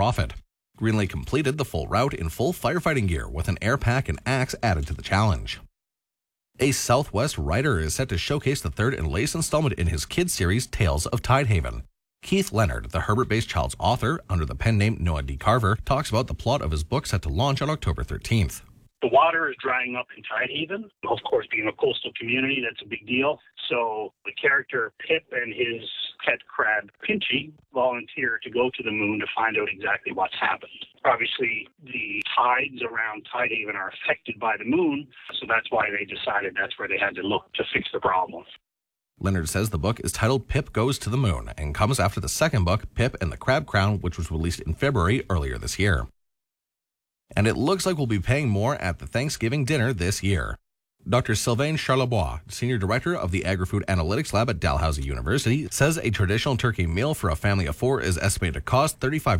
profit. Greenlake completed the full route in full firefighting gear with an air pack and axe added to the challenge. A Southwest writer is set to showcase the third and latest installment in his kids series, Tales of Tidehaven. Keith Leonard, the Herbert-based child's author, under the pen name Noah D. Carver, talks about the plot of his book set to launch on October 13th. The water is drying up in Tidehaven. Of course, being a coastal community, that's a big deal. So the character Pip and his pet crab, Pinchy, volunteer to go to the moon to find out exactly what's happened. Obviously, the tides around Tidehaven are affected by the moon, so that's why they decided that's where they had to look to fix the problem. Leonard says the book is titled Pip Goes to the Moon and comes after the second book, Pip and the Crab Crown, which was released in February earlier this year. And it looks like we'll be paying more at the Thanksgiving dinner this year. Dr. Sylvain Charlebois, Senior Director of the Agri-Food Analytics Lab at Dalhousie University, says a traditional turkey meal for a family of 4 is estimated to cost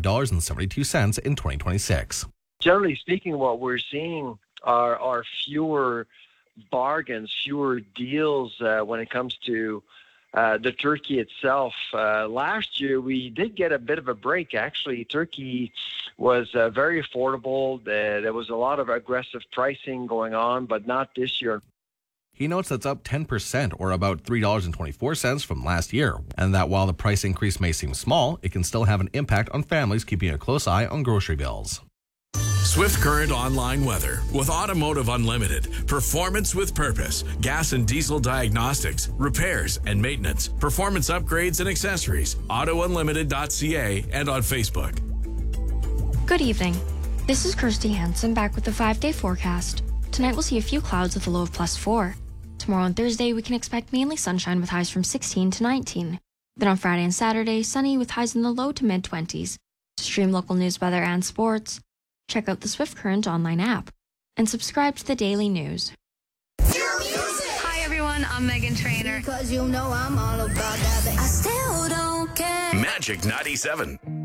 $35.72 in 2026. Generally speaking, what we're seeing are fewer bargains, fewer deals when it comes to the turkey itself. Last year, we did get a bit of a break. Actually, turkey was very affordable. There was a lot of aggressive pricing going on, but not this year. He notes that's up 10%, or about $3.24 from last year, and that while the price increase may seem small, it can still have an impact on families keeping a close eye on grocery bills. Swift Current Online Weather with Automotive Unlimited. Performance with purpose. Gas and diesel diagnostics, repairs and maintenance, performance upgrades and accessories. AutoUnlimited.ca and on Facebook. Good evening. This is Kirsty Hansen back with the 5-day forecast. Tonight we'll see a few clouds with a low of +4. Tomorrow and Thursday we can expect mainly sunshine with highs from 16 to 19. Then on Friday and Saturday, sunny with highs in the low to mid-20s. To stream local news, weather, and sports, check out the Swift Current online app and subscribe to the daily news. Hi everyone, I'm Megan Trainor. Because you know I'm all about that. I still don't care. Magic 97.